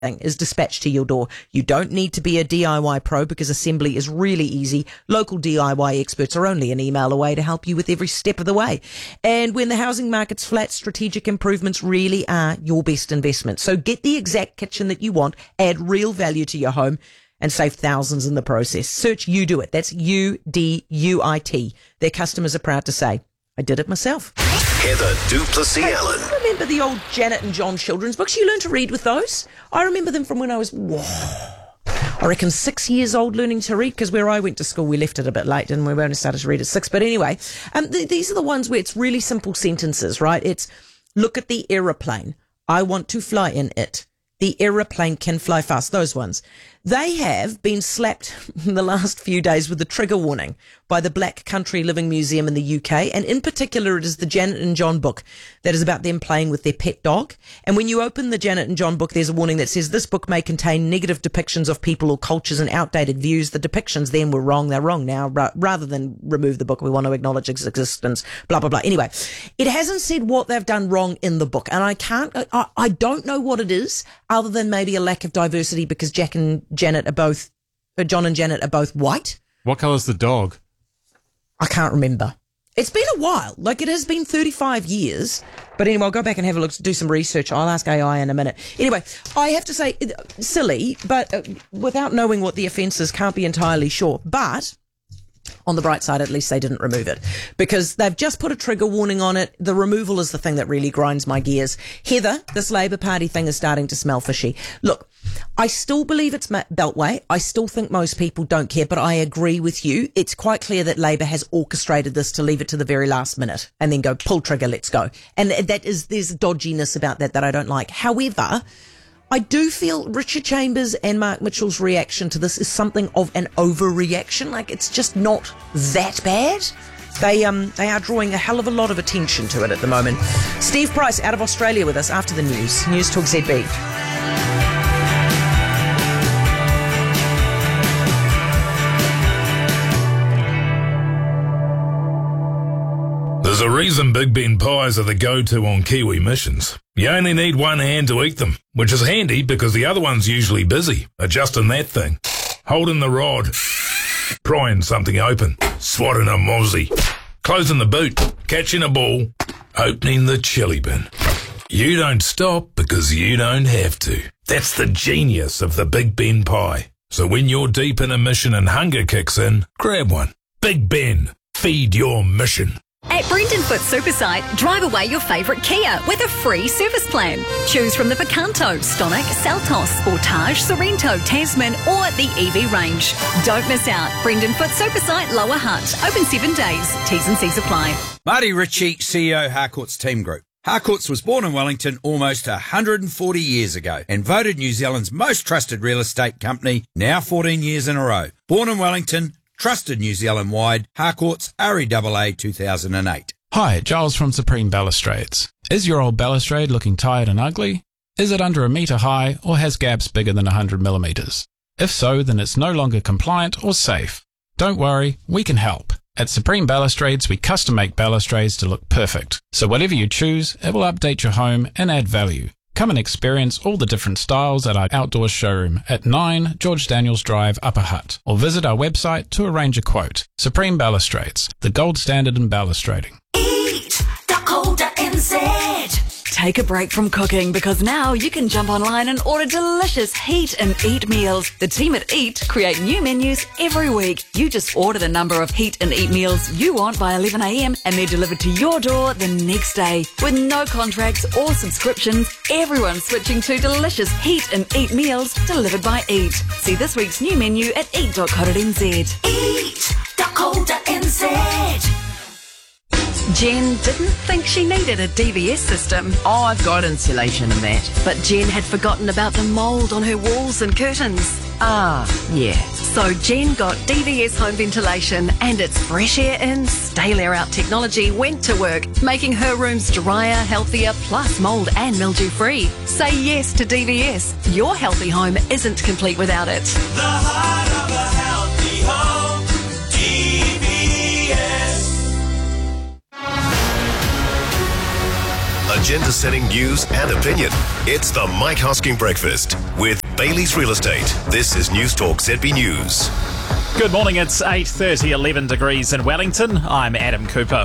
is dispatched to your door. You don't need to be a DIY pro because assembly is really easy. Local DIY experts are only an email away to help you with every step of the way. And when the housing market's flat, strategic improvements really are your best investment. So get the exact kitchen that you want, add real value to your home, and save thousands in the process. Search UDuit. That's UDUIT. Their customers are proud to say, I did it myself. Heather du Plessis-Allen. I remember the old Janet and John children's books. You learned to read with those. I remember them from when I was, I reckon 6 years old, learning to read, because where I went to school, we left it a bit late and we only started to read at 6. But anyway, these are the ones where it's really simple sentences, right? It's, look at the aeroplane. I want to fly in it. The aeroplane can fly fast. Those ones. They have been slapped in the last few days with a trigger warning by the Black Country Living Museum in the UK. And in particular, it is the Janet and John book that is about them playing with their pet dog. And when you open the Janet and John book, there's a warning that says this book may contain negative depictions of people or cultures and outdated views. The depictions then were wrong. They're wrong now. Rather than remove the book, we want to acknowledge its existence, blah, blah, blah. Anyway, it hasn't said what they've done wrong in the book. And I don't know what it is, other than maybe a lack of diversity, because John and Janet are both white. What colour's the dog? I can't remember. It's been a while. Like, it has been 35 years. But anyway, I'll go back and have a look, do some research. I'll ask AI in a minute. Anyway, I have to say, silly, but without knowing what the offence is, can't be entirely sure. But on the bright side, at least they didn't remove it, because they've just put a trigger warning on it. The removal is the thing that really grinds my gears. Heather, this Labour Party thing is starting to smell fishy. Look, I still believe it's Beltway. I still think most people don't care, but I agree with you. It's quite clear that Labour has orchestrated this to leave it to the very last minute and then go, pull trigger, let's go. And there's dodginess about that I don't like. However, I do feel Richard Chambers and Mark Mitchell's reaction to this is something of an overreaction. Like, it's just not that bad. They are drawing a hell of a lot of attention to it at the moment. Steve Price out of Australia with us after the news. News Talk ZB. There's a reason Big Ben pies are the go-to on Kiwi missions. You only need one hand to eat them, which is handy because the other one's usually busy adjusting that thing, holding the rod, prying something open, swatting a mozzie, closing the boot, catching a ball, opening the chili bin. You don't stop because you don't have to. That's the genius of the Big Ben pie. So when you're deep in a mission and hunger kicks in, grab one. Big Ben, feed your mission. At Brendan Foot Supersite, drive away your favourite Kia with a free service plan. Choose from the Picanto, Stonic, Seltos, Sportage, Sorrento, Tasman or the EV range. Don't miss out. Brendan Foot Supersite, Lower Hutt. Open 7 days. T's and C's apply. Marty Ritchie, CEO Harcourt's Team Group. Harcourt's was born in Wellington almost 140 years ago and voted New Zealand's most trusted real estate company now 14 years in a row. Born in Wellington, trusted New Zealand-wide, Harcourt's REAA 2008. Hi, Giles from Supreme Balustrades. Is your old balustrade looking tired and ugly? Is it under a metre high or has gaps bigger than 100 millimetres? If so, then it's no longer compliant or safe. Don't worry, we can help. At Supreme Balustrades, we custom make balustrades to look perfect. So whatever you choose, it will update your home and add value. Come and experience all the different styles at our outdoor showroom at 9 George Daniels Drive, Upper Hutt, or visit our website to arrange a quote. Supreme Balustrades, the gold standard in balustrading. Eat.co.nz. Take a break from cooking because now you can jump online and order delicious Heat and Eat meals. The team at Eat create new menus every week. You just order the number of Heat and Eat meals you want by 11 a.m. and they're delivered to your door the next day. With no contracts or subscriptions, everyone's switching to delicious Heat and Eat meals delivered by Eat. See this week's new menu at eat.co.nz. Eat.co.nz. Jen didn't think she needed a DVS system. Oh, I've got insulation and that. But Jen had forgotten about the mould on her walls and curtains. Ah, yeah. So Jen got DVS home ventilation and its fresh air in, stale air out technology went to work, making her rooms drier, healthier, plus mould and mildew free. Say yes to DVS. Your healthy home isn't complete without it. The heart of a healthy home, DVS. A agenda-setting news and opinion. It's the Mike Hosking Breakfast with Bailey's Real Estate. This is News Talk ZB News. Good morning, it's 8:30, 11 degrees in Wellington. I'm Adam Cooper.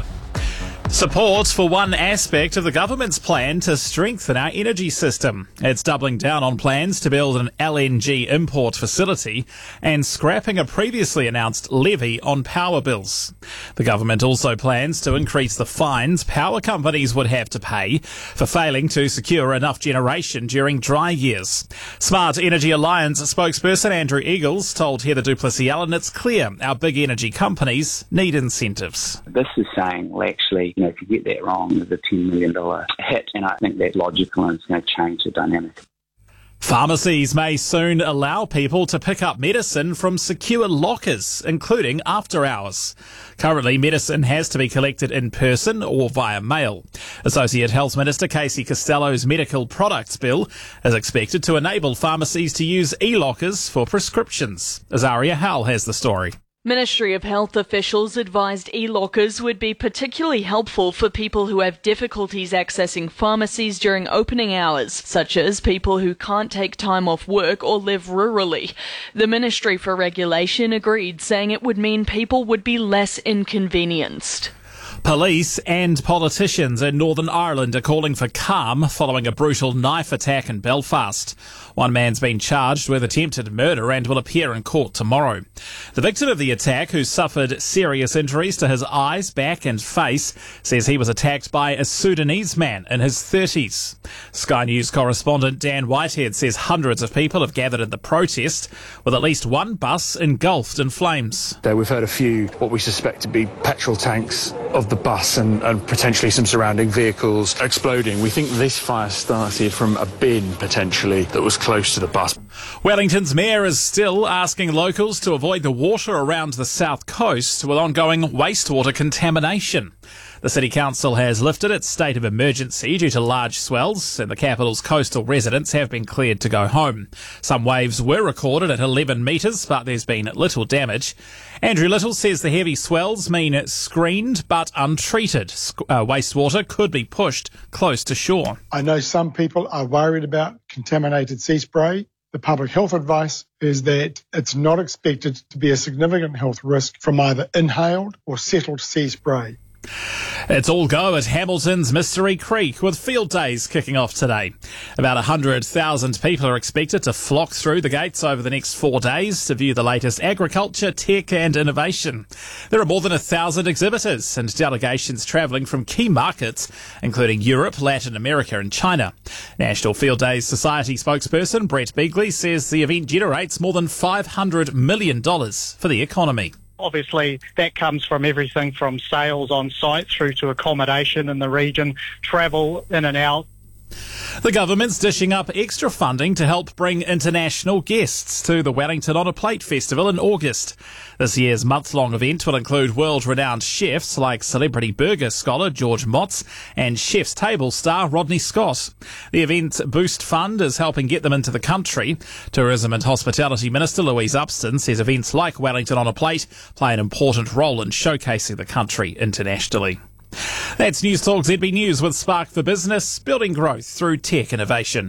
Support for one aspect of the government's plan to strengthen our energy system. It's doubling down on plans to build an LNG import facility and scrapping a previously announced levy on power bills. The government also plans to increase the fines power companies would have to pay for failing to secure enough generation during dry years. Smart Energy Alliance spokesperson Andrew Eagles told Heather du Plessis-Allen it's clear our big energy companies need incentives. This is saying, well, actually, if you get that wrong, there's a $10 million hit, and I think that's logical and it's going to change the dynamic. Pharmacies may soon allow people to pick up medicine from secure lockers, including after hours. Currently, medicine has to be collected in person or via mail. Associate Health Minister Casey Costello's medical products bill is expected to enable pharmacies to use e-lockers for prescriptions. Azaria Howell has the story. Ministry of Health officials advised e-lockers would be particularly helpful for people who have difficulties accessing pharmacies during opening hours, such as people who can't take time off work or live rurally. The Ministry for Regulation agreed, saying it would mean people would be less inconvenienced. Police and politicians in Northern Ireland are calling for calm following a brutal knife attack in Belfast. One man's been charged with attempted murder and will appear in court tomorrow. The victim of the attack, who suffered serious injuries to his eyes, back and face, says he was attacked by a Sudanese man in his 30s. Sky News correspondent Dan Whitehead says hundreds of people have gathered at the protest, with at least one bus engulfed in flames. We've heard a few, what we suspect to be petrol tanks of the bus and potentially some surrounding vehicles exploding. We think this fire started from a bin, potentially, that was close to the bus. Wellington's mayor is still asking locals to avoid the water around the south coast with ongoing wastewater contamination. The City Council has lifted its state of emergency due to large swells, and the capital's coastal residents have been cleared to go home. Some waves were recorded at 11 metres, but there's been little damage. Andrew Little says the heavy swells mean screened but untreated wastewater could be pushed close to shore. I know some people are worried about contaminated sea spray. The public health advice is that it's not expected to be a significant health risk from either inhaled or settled sea spray. It's all go at Hamilton's Mystery Creek, with field days kicking off today. About 100,000 people are expected to flock through the gates over the next 4 days to view the latest agriculture, tech and innovation. There are more than 1,000 exhibitors and delegations travelling from key markets, including Europe, Latin America and China. National Field Days Society spokesperson Brett Begley says the event generates more than $500 million for the economy. Obviously, that comes from everything from sales on site through to accommodation in the region, travel in and out. The government's dishing up extra funding to help bring international guests to the Wellington On a Plate Festival in August. This year's month-long event will include world-renowned chefs like celebrity burger scholar George Motz and Chef's Table star Rodney Scott. The event's Boost Fund is helping get them into the country. Tourism and Hospitality Minister Louise Upston says events like Wellington On a Plate play an important role in showcasing the country internationally. That's News Talk ZB News with Spark for Business, building growth through tech innovation.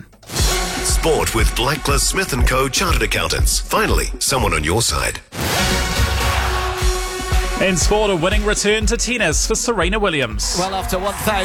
Sport with Blacklist Smith & Co. Chartered Accountants. Finally, someone on your side. In sport, a winning return to tennis for Serena Williams. Well, after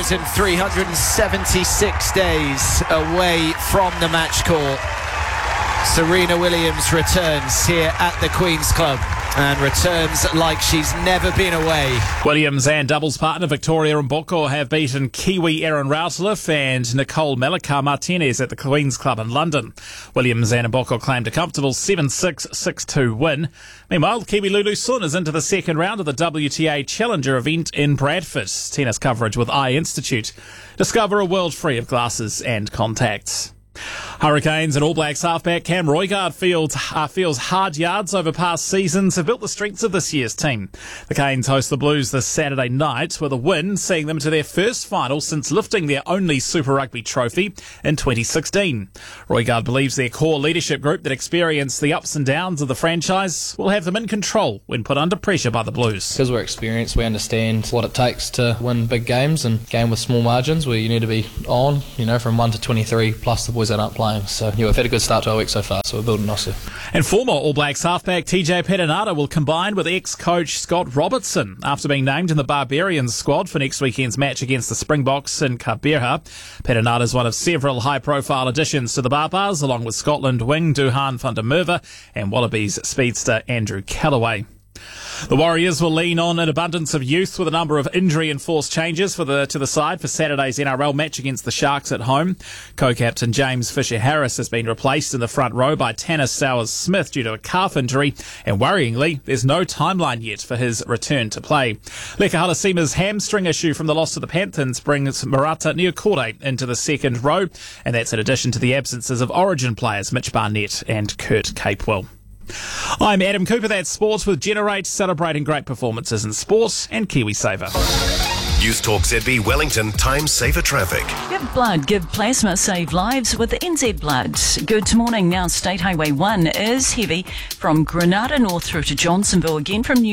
1,376 days away from the match court, Serena Williams returns here at the Queen's Club and returns like she's never been away. Williams and doubles partner Victoria Mboko have beaten Kiwi Erin Routliffe and Nicole Melika Martinez at the Queen's Club in London. Williams and Mboko claimed a comfortable 7-6, 6-2 win. Meanwhile, Kiwi Lulu Sun is into the second round of the WTA Challenger event in Bradford. Tennis coverage with Eye Institute. Discover a world free of glasses and contacts. Hurricanes and All Blacks halfback Cam Roigard feels hard yards over past seasons have built the strengths of this year's team. The Canes host the Blues this Saturday night with a win, seeing them to their first final since lifting their only Super Rugby trophy in 2016. Roigard believes their core leadership group that experienced the ups and downs of the franchise will have them in control when put under pressure by the Blues. Because we're experienced, we understand what it takes to win big games and game with small margins where you need to be on, from 1 to 23 plus the boys that aren't playing. So, we've had a good start to our week so far, so we're building nicely. And former All Blacks halfback TJ Perenara will combine with ex-coach Scott Robertson after being named in the Barbarians squad for next weekend's match against the Springboks in Canberra. Perenara is one of several high-profile additions to the Barbars, along with Scotland wing Duhan van der Merwe and Wallabies speedster Andrew Callaway. The Warriors will lean on an abundance of youth with a number of injury-enforced changes to the side for Saturday's NRL match against the Sharks at home. Co-captain James Fisher-Harris has been replaced in the front row by Tanner Sowers-Smith due to a calf injury, and worryingly, there's no timeline yet for his return to play. Leka Halasima's hamstring issue from the loss to the Panthers brings Marata Niokore into the second row, and that's in addition to the absences of Origin players Mitch Barnett and Kurt Capewell. I'm Adam Cooper, that's Sports with Generate, celebrating great performances in sport and KiwiSaver. News Talk ZB Wellington Time Saver Traffic. Give blood, give plasma, save lives with NZ Blood. Good morning. Now State Highway 1 is heavy from Granada North through to Johnsonville, again from New